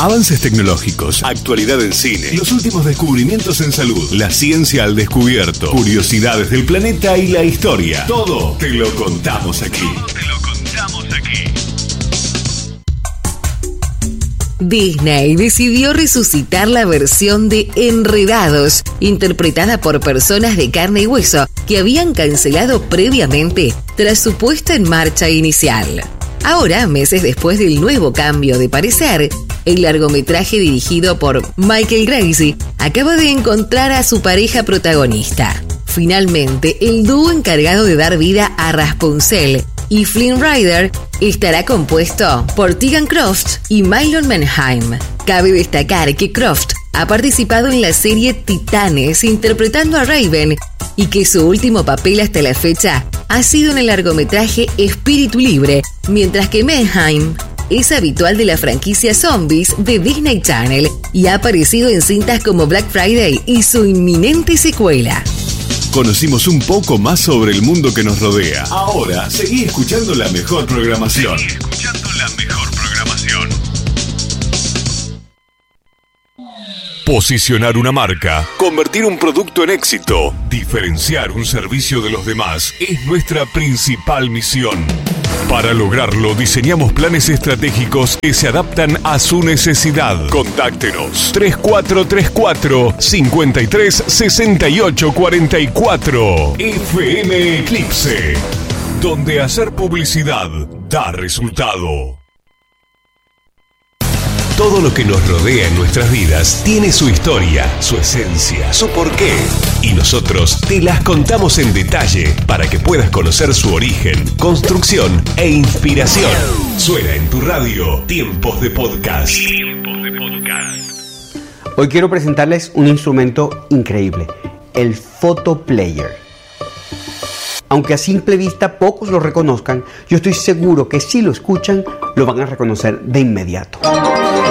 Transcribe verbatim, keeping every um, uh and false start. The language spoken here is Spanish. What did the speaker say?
Avances tecnológicos, actualidad en cine, los últimos descubrimientos en salud, la ciencia al descubierto, curiosidades del planeta y la historia. Todo te lo contamos aquí. Todo te lo contamos aquí. Disney decidió resucitar la versión de Enredados, interpretada por personas de carne y hueso que habían cancelado previamente tras su puesta en marcha inicial. Ahora, meses después del nuevo cambio de parecer, el largometraje dirigido por Michael Gracie acaba de encontrar a su pareja protagonista. Finalmente, el dúo encargado de dar vida a Rapunzel y Flynn Rider estará compuesto por Tegan Croft y Mylon Manheim. Cabe destacar que Croft ha participado en la serie Titanes interpretando a Raven y que su último papel hasta la fecha ha sido en el largometraje Espíritu Libre, mientras que Manheim es habitual de la franquicia Zombies de Disney Channel y ha aparecido en cintas como Black Friday y su inminente secuela. Conocimos un poco más sobre el mundo que nos rodea. Ahora, seguí escuchando la mejor programación. Seguí escuchando la mejor programación. Posicionar una marca, convertir un producto en éxito, diferenciar un servicio de los demás es nuestra principal misión. Para lograrlo, diseñamos planes estratégicos que se adaptan a su necesidad. Contáctenos tres cuatro tres cuatro, cinco tres seis ocho cuatro cuatro. F M Eclipse, donde hacer publicidad da resultado. Todo lo que nos rodea en nuestras vidas tiene su historia, su esencia, su porqué. Y nosotros te las contamos en detalle para que puedas conocer su origen, construcción e inspiración. Suena en tu radio Tiempos de Podcast. Tiempos de Podcast. Hoy quiero presentarles un instrumento increíble, el Photo Player. Aunque a simple vista pocos lo reconozcan, yo estoy seguro que si lo escuchan, lo van a reconocer de inmediato.